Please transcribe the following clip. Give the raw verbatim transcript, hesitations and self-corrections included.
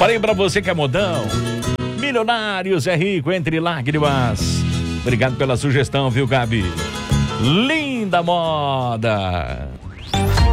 Falei pra você que é modão. Milionários é rico entre lágrimas. Obrigado pela sugestão, viu, Gabi? Linda moda.